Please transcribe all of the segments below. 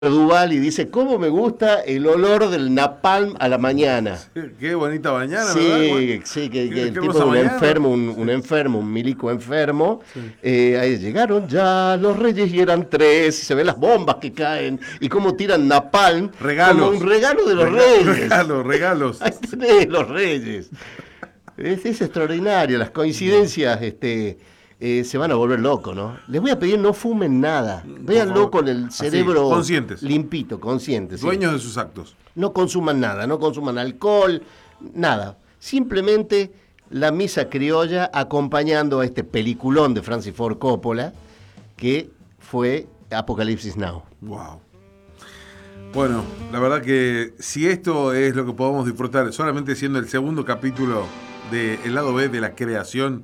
Duval y dice, ¿cómo me gusta el olor del napalm a la mañana? Qué bonita mañana, Sí, ¿verdad? sí, que Qué el tipo hermosa es un mañana. enfermo, un enfermo, un milico enfermo. Sí. Ahí llegaron ya los reyes y eran tres, y se ven las bombas que caen, y cómo tiran napalm como un Regalos. regalo de los reyes. Regalos. Ahí tenés los reyes. Es extraordinario, las coincidencias se van a volver locos, ¿no? Les voy a pedir no fumen nada, Por véanlo favor. con el Así, cerebro conscientes. limpito, consciente. Sí. Dueños de sus actos. No consuman nada, no consuman alcohol, nada. Simplemente la misa criolla acompañando a este peliculón de Francis Ford Coppola que fue Apocalipsis Now. Wow. Bueno, la verdad que si esto es lo que podemos disfrutar solamente siendo el segundo capítulo del lado B de la creación,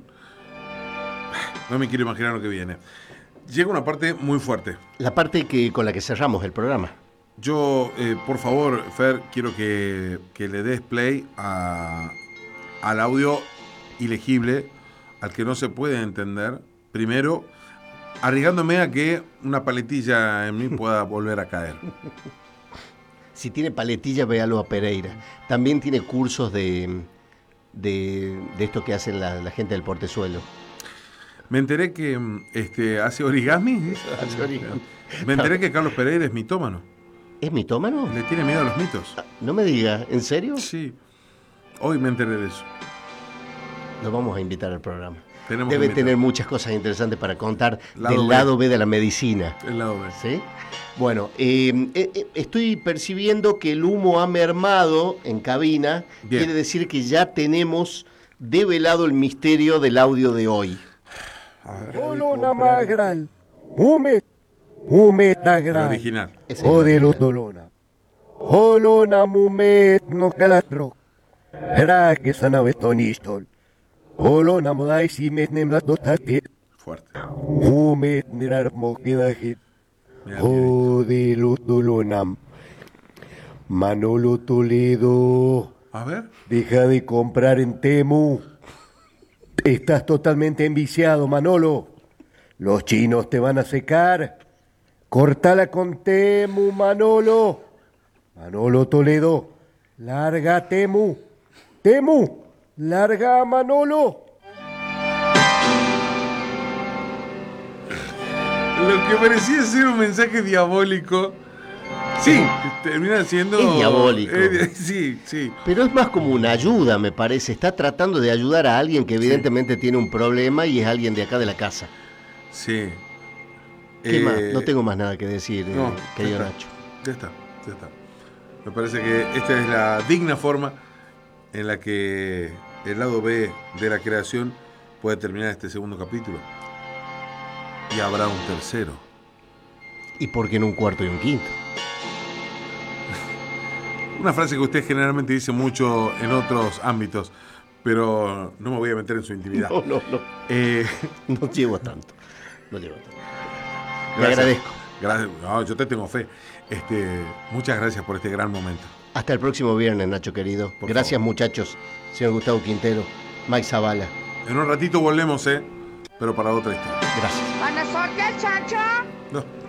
no me quiero imaginar lo que viene. Llega una parte muy fuerte. La parte con la que cerramos el programa. Yo, por favor, Fer, quiero que le des play al audio ilegible, al que no se puede entender. Primero, arriesgándome a que una paletilla en mí pueda volver a caer. Si tiene paletilla, véalo a Pereira. También tiene cursos de esto que hacen la gente del portezuelo. Me enteré que hace origami. Hace origami. Me enteré que Carlos Pereira es mitómano. ¿Es mitómano? Le tiene miedo a los mitos. No me diga, ¿en serio? Sí. Hoy me enteré de eso. Lo vamos a invitar al programa. Tenemos Debe que tener muchas cosas interesantes para contar Lado del B. lado B de la medicina. El lado B. ¿Sí? Bueno, estoy percibiendo que el humo ha mermado en cabina. Bien. Quiere decir que ya tenemos develado el misterio del audio de hoy. Dolona magral, mumet El nagral, original. Ese o es de el los original. dolona. Holona mumet no calatro, era que sana bestonistol. Holona modai si met nem las dotate, Fuerte. mumet nerar moquedajit, Mirá, o de los dolonam. Manolo Toledo, a ver. deja de comprar en Temu. Estás totalmente enviciado, Manolo. Los chinos te van a secar. Cortala con Temu, Manolo. Manolo Toledo, larga Temu. Temu, larga a Manolo. Lo que parecía ser un mensaje diabólico, sí, termina siendo... Es diabólico. Sí, sí. Pero es más como una ayuda, me parece. Está tratando de ayudar a alguien que evidentemente tiene un problema y es alguien de acá de la casa. Sí. ¿Qué más? No tengo más nada que decir, No, querido ya está, Nacho. Ya está. Me parece que esta es la digna forma en la que el lado B de la creación puede terminar este segundo capítulo. Y habrá un tercero. ¿Y por qué en un cuarto y un quinto? Una frase que usted generalmente dice mucho en otros ámbitos, pero no me voy a meter en su intimidad. No. Eh, No llevo tanto. No llevo tanto. Le Gracias. agradezco. Gracias. No, yo te tengo fe. Muchas gracias por este gran momento. Hasta el próximo viernes, Nacho querido. Por Gracias, favor. muchachos. Señor Gustavo Quintero, Mike Zavala. En un ratito volvemos, pero para otra historia. Gracias. ¿Van a sortear, chancho? No.